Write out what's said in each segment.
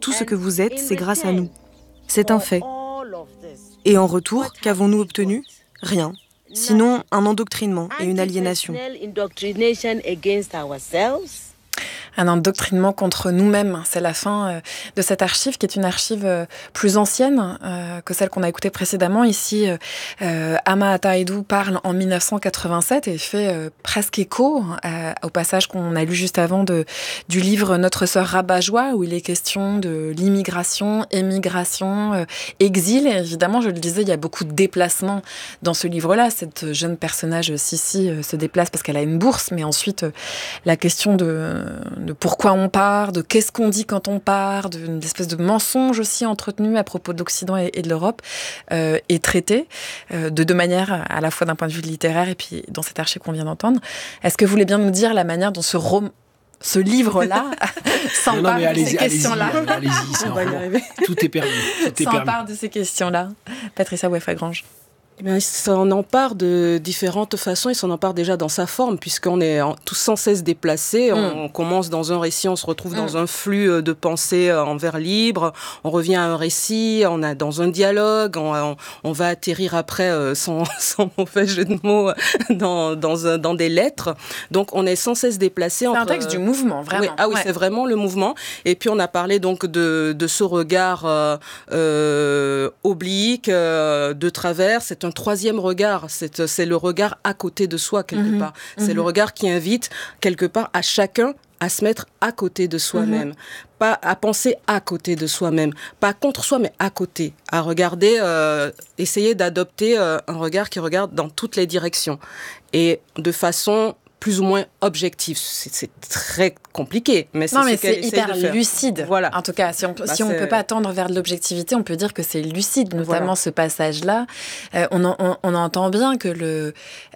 tout ce que vous êtes, c'est grâce à nous. C'est un fait. Et en retour, qu'avons-nous obtenu ? Rien. Sinon, un endoctrinement et une aliénation. Un endoctrinement contre nous-mêmes. C'est la fin de cette archive qui est une archive plus ancienne que celle qu'on a écoutée précédemment. Ici, Ama Ata Aidoo parle en 1987 et fait presque écho au passage qu'on a lu juste avant du livre Notre sœur Rabat-Joie, où il est question de l'immigration, émigration, exil. Et évidemment, je le disais, il y a beaucoup de déplacements dans ce livre-là. Cette jeune personnage, Sissi, se déplace parce qu'elle a une bourse, mais ensuite, la question de pourquoi on part, de qu'est-ce qu'on dit quand on part, d'une espèce de mensonge aussi entretenu à propos de l'Occident et de l'Europe, est traité de deux manières, à la fois d'un point de vue littéraire et puis dans cette archive qu'on vient d'entendre. Est-ce que vous voulez bien nous dire la manière dont ce livre-là s'empare de ces questions-là? Allez-y, tout est permis. S'empare de ces questions-là. Patricia Oueffa-Grange. Il s'en empare de différentes façons. Il s'en empare déjà dans sa forme, puisqu'on est tous sans cesse déplacés. On commence dans un récit, on se retrouve dans un flux de pensée en vers libre. On revient à un récit, on est dans un dialogue. On va atterrir après, sans mauvais jeu de mots, dans des lettres. Donc, on est sans cesse déplacé. C'est un texte du mouvement, vraiment. Oui, c'est vraiment le mouvement. Et puis, on a parlé donc de ce regard oblique, de travers. C'est un troisième regard, c'est le regard à côté de soi quelque part. C'est le regard qui invite quelque part à chacun à se mettre à côté de soi-même, pas à penser à côté de soi-même, pas contre soi mais à côté, à regarder, essayer d'adopter un regard qui regarde dans toutes les directions et de façon plus ou moins objectif. C'est très compliqué, mais c'est hyper lucide. Voilà. En tout cas, si on ne peut pas tendre vers de l'objectivité, on peut dire que c'est lucide, notamment ce passage-là. On entend bien que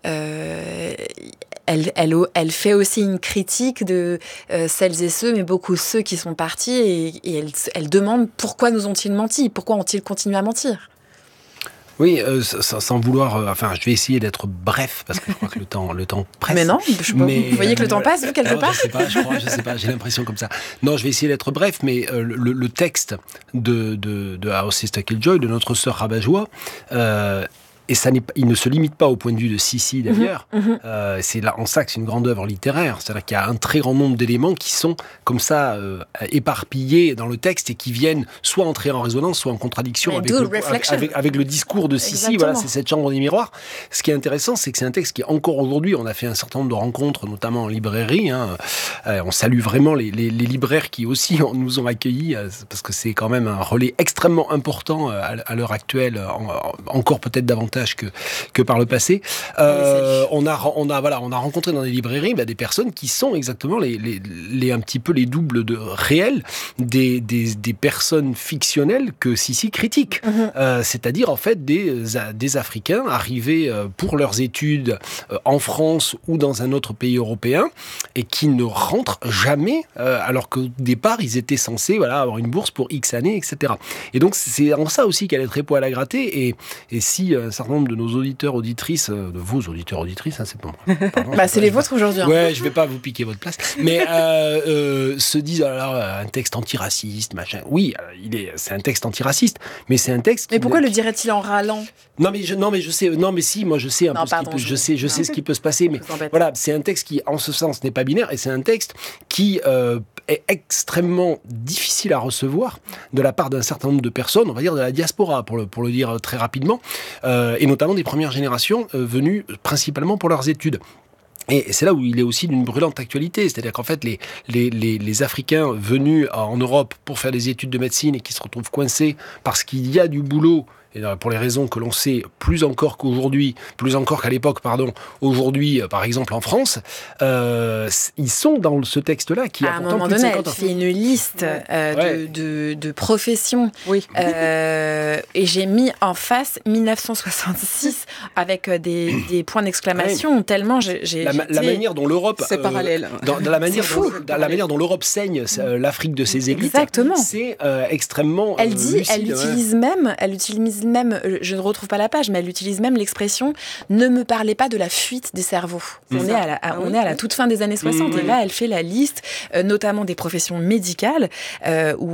elle fait aussi une critique de celles et ceux, mais beaucoup ceux qui sont partis, et elle demande pourquoi nous ont-ils menti, pourquoi ont-ils continué à mentir. Oui, sans vouloir... je vais essayer d'être bref, parce que je crois que le temps presse. Mais non, vous voyez que le temps passe, vu quelque part. Je sais pas, j'ai l'impression comme ça. Non, je vais essayer d'être bref, mais le texte de Our Sister Killjoy, de Notre sœur Rabat-Joie, et il ne se limite pas au point de vue de Sissi, d'ailleurs. C'est là, en ça que c'est une grande œuvre littéraire. C'est-à-dire qu'il y a un très grand nombre d'éléments qui sont comme ça éparpillés dans le texte et qui viennent soit entrer en résonance, soit en contradiction avec le discours de Sissi. Exactement. Voilà, c'est cette chambre des miroirs. Ce qui est intéressant, c'est que c'est un texte qui, encore aujourd'hui, on a fait un certain nombre de rencontres, notamment en librairie. On salue vraiment les libraires qui aussi nous ont accueillis, parce que c'est quand même un relais extrêmement important à l'heure actuelle, encore peut-être davantage que par le passé. On a rencontré dans des librairies des personnes qui sont exactement un petit peu les doubles de réels des personnes fictionnelles que Sissi critique. C'est-à-dire en fait des Africains arrivés pour leurs études en France ou dans un autre pays européen et qui ne rentrent jamais alors qu'au départ ils étaient censés avoir une bourse pour X années, etc. Et donc c'est en ça aussi qu'elle est très poil à gratter, et si un certain nombre de nos auditeurs, auditrices, de vos auditeurs, auditrices, c'est bon. Pardon, c'est les vôtres aujourd'hui. Ouais, je vais pas vous piquer votre place. Mais se disent un texte antiraciste, machin. Oui, c'est un texte antiraciste, mais c'est un texte. Mais pourquoi le dirait-il en râlant ? Moi je sais ce qui peut se passer, mais voilà, c'est un texte qui, en ce sens, n'est pas binaire, et c'est un texte qui est extrêmement difficile à recevoir de la part d'un certain nombre de personnes, on va dire de la diaspora, pour le dire très rapidement, et notamment des premières générations venues principalement pour leurs études. Et c'est là où il est aussi d'une brûlante actualité, c'est-à-dire qu'en fait les Africains venus en Europe pour faire des études de médecine et qui se retrouvent coincés parce qu'il y a du boulot, et pour les raisons que l'on sait plus encore qu'à l'époque, aujourd'hui, par exemple en France, ils sont dans ce texte-là qui a à un moment donné, elle fait une liste de professions. Oui. Et j'ai mis en face 1966 avec des points d'exclamation, tellement j'ai la manière dont l'Europe... C'est parallèle. Dans la manière dont l'Europe saigne l'Afrique de ses élites. Exactement. C'est extrêmement elle utilise même, je ne retrouve pas la page, mais elle utilise même l'expression « ne me parlez pas de la fuite des cerveaux ». On est à la toute fin des années 60, et là, elle fait la liste, notamment des professions médicales, où